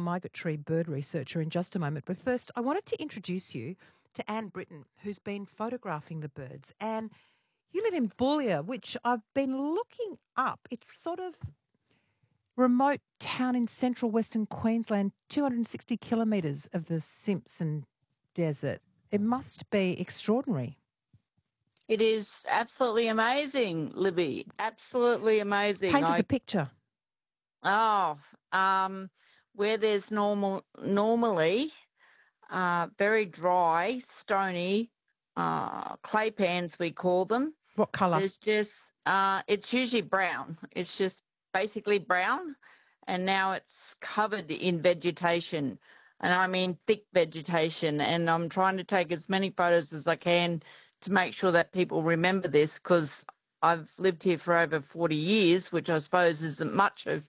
migratory bird researcher in just a moment. But first, I wanted to introduce you to Anne Britton, who's been photographing the birds. Anne, you live in Boulia, which I've been looking up. It's sort of remote town in central Western Queensland, 260 kilometres of the Simpson Desert. It must be extraordinary. It is absolutely amazing, Libby. Absolutely amazing. Paint us a picture. Oh, where there's normally very dry, stony clay pans, we call them. What colour? There's just it's usually brown. It's just basically brown, and now it's covered in vegetation, and I mean thick vegetation. And I'm trying to take as many photos as I can to make sure that people remember this, because I've lived here for over 40 years, which I suppose isn't much of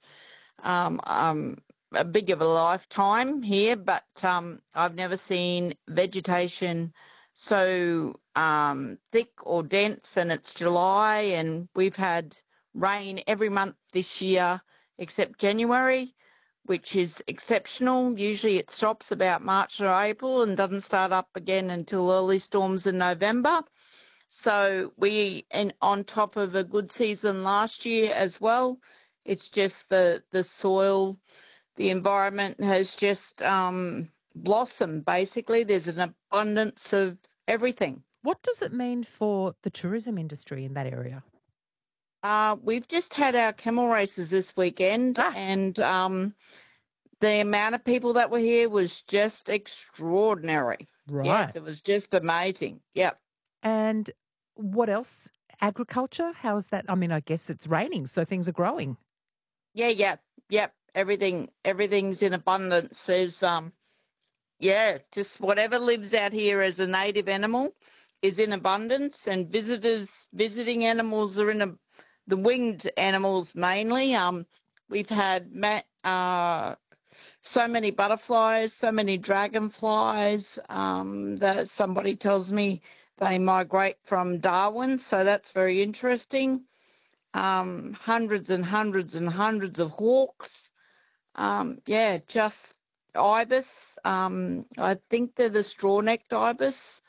a big of a lifetime here, but I've never seen vegetation so thick or dense, and it's July, and we've had rain every month this year except January, which is exceptional. Usually it stops about March or April and doesn't start up again until early storms in November. So and on top of a good season last year as well, it's just the soil, the environment has just blossomed, basically. There's an abundance of everything. What does it mean for the tourism industry in that area? We've just had our camel races this weekend, and the amount of people that were here was just extraordinary. Right. Yes, it was just amazing. Yep. And what else? Agriculture? How is that? I mean, I guess it's raining, so things are growing. Yep. Everything's in abundance. There's just whatever lives out here as a native animal is in abundance, and visiting animals are in the winged animals mainly. We've had so many butterflies, so many dragonflies, that somebody tells me they migrate from Darwin, so that's very interesting. Hundreds and hundreds and hundreds of hawks. Just ibis. I think they're the straw-necked ibis.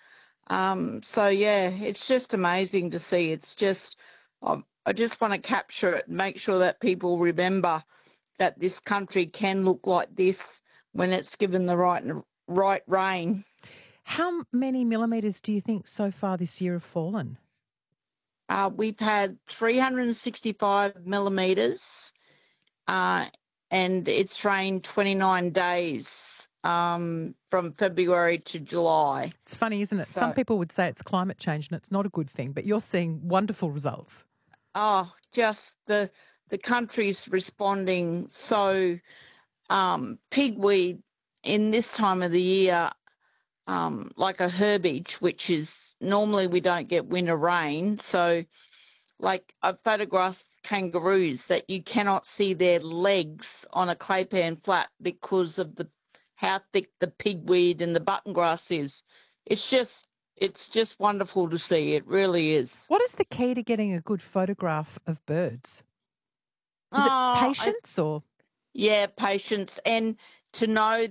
It's just amazing to see. It's just, I just want to capture it and make sure that people remember that this country can look like this when it's given the right rain. How many millimetres do you think so far this year have fallen? We've had 365 millimetres, and it's rained 29 days from February to July. It's funny, isn't it? Some people would say it's climate change and it's not a good thing, but you're seeing wonderful results. Oh, just the country's responding. So pigweed in this time of the year, like a herbage, which is normally we don't get winter rain. So like I've photographed kangaroos that you cannot see their legs on a claypan flat because of how thick the pigweed and the button grass is. It's just wonderful to see. It really is. What is the key to getting a good photograph of birds? Is it patience or? Yeah, patience, and to know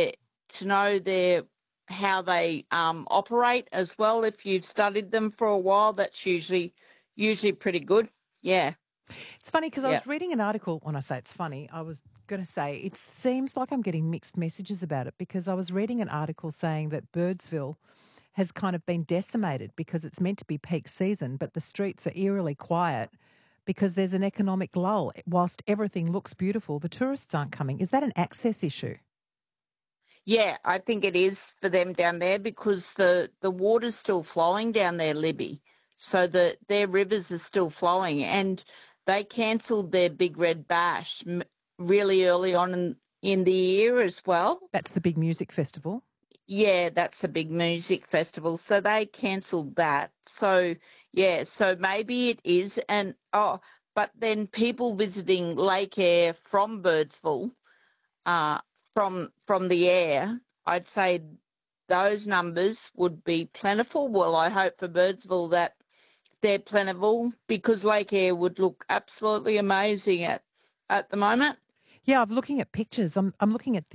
how they operate as well. If you've studied them for a while, that's usually pretty good. Yeah. It's funny because I was reading an article. When I say it's funny, I was going to say it seems like I'm getting mixed messages about it, because I was reading an article saying that Birdsville has kind of been decimated because it's meant to be peak season, but the streets are eerily quiet because there's an economic lull. Whilst everything looks beautiful, the tourists aren't coming. Is that an access issue? Yeah, I think it is for them down there, because the water's still flowing down there, Libby. So their rivers are still flowing, and they cancelled their Big Red Bash really early on in the year as well. That's the big music festival. Yeah, that's a big music festival. So they cancelled that. So, so maybe it is. And but then people visiting Lake Eyre from Birdsville, from the air, I'd say those numbers would be plentiful. Well, I hope for Birdsville that they're plentiful, because Lake Eyre would look absolutely amazing at the moment. Yeah, I'm looking at pictures. I'm looking at